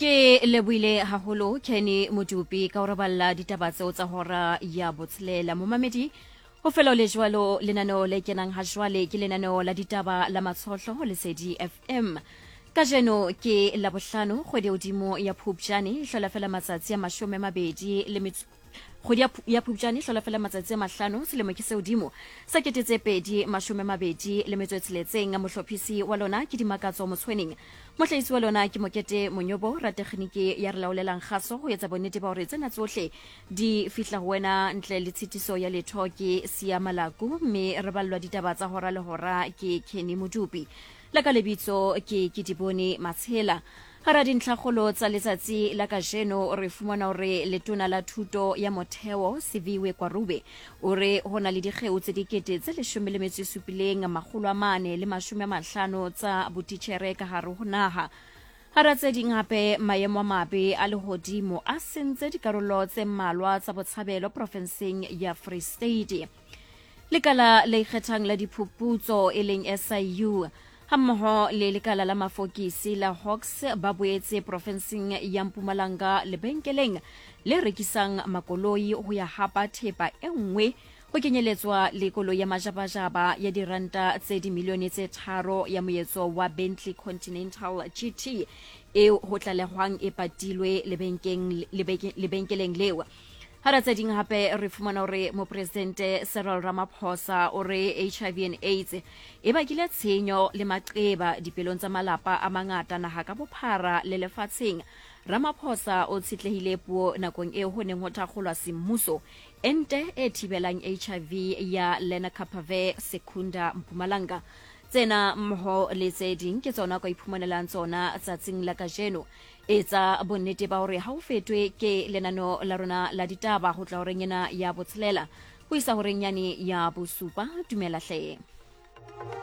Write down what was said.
Ke lebohile haholo Kenny Modupi ka ho re balla ditaba tseo tsa hora ya botshelela momamedi ho fela le jwalo lenaneo le kenang ha jwale ke lenaneo la ditaba la matshohlo Lesedi FM ka jeno ke la bohlano kgwedi hodimo ya Phupjane hlola fela matsatsi a 20 le kgwedi ya Phupjane hlola fela matsatsi a 5 selemo ke se hodimo sa ketetse pedi 20 le metsotseletseng mohlophisi wa lona ke dimakatso motshweneng mohlahisi wa lona ke Mokete Monyobo ra tekgeniki ya re laolelang kgaso ho etsa bonnete ba hore tsena tsohle di fihla ho wena ntle le tshitiso ya letho ke Sia Malaku mme re ballwa ditaba tsa hora le hora ke Kenny Modupi la ka lebitso ke Dibone Matshela hara dintlhakgolo tsa letsatsi la kajeno re fumana hore letona la thuto ya motheo Siviwe Kwarube o re hona le dikgeo tse dikete tse 17,450 tsa botitjhere ka hare ho naha hara tse ding hape maemo a mabe a lehodimo a sentse dikarolo tse mmalwa tsa botshabelo profenseng ya Free State lekala le ikgethang la diphuputso e leng SIU hammoho le lekala la mafokisi la Hawks ba boetse profenseng ya Mpumalanga lebenkeleng le rekisang makoloi ho ya hapa thepa e nngwe ho kenyeletswa le koloi ya majabajaba ya diranta tse dimilione tse 3 ya moetso wa Bentley Continental GT eo ho tlalehwang e patilwe lebenkeleng leo hara tse ding hape re fumana hore mopresidente Cyril Ramaphosa o re HIV and AIDS e bakile tshenyo le maqeba dipelong tsa malapa a mangata naha ka bophara le lefatsheng Ramaphosa o tshitlehile puo nakong eo ho neng ho thakgolwa semmuso ente e thibelang HIV ya Lenacapavir Secunda Mpumalanga tsena mmoho le tse ding ke tsona ka iphumanelang tsona tsatsing la kajeno etsa bonnete ba hore ha o fetwe ke lenano la rona la ditaba ho tla ho rengena ya botshelela ho isa ho renyane ya bosupa dumela hle